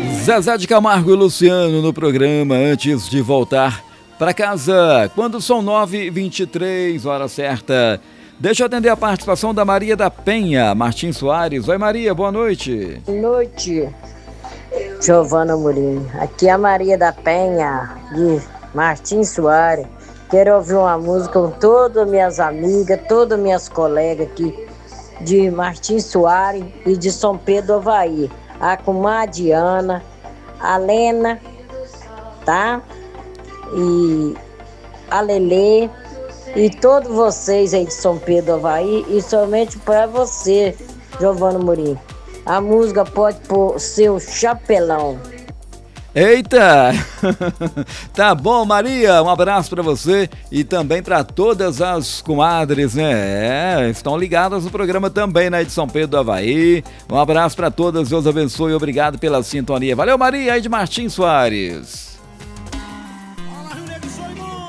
Zezé de Camargo e Luciano no programa antes de voltar para casa, quando são 9h23, hora certa. Deixa eu atender a participação da Maria da Penha Martins Soares. Oi, Maria, boa noite. Boa noite, Giovana Murim. Aqui é a Maria da Penha, de Martins Soares. Quero ouvir uma música com todas as minhas amigas, todas as minhas colegas aqui de Martins Soares e de São Pedro do Avaí. A comadre Ana, a Lena, tá? E a Lelê e todos vocês aí de São Pedro do Avaí e somente para você, Giovana Murim. A música pode pôr seu chapelão. Eita! Tá bom, Maria, um abraço para você e também para todas as comadres, né? Estão ligadas no programa também, né, de São Pedro do Avaí. Um abraço para todas, Deus abençoe e obrigado pela sintonia. Valeu, Maria, aí de Martins Soares. Fala, Rio Negro, sou irmão!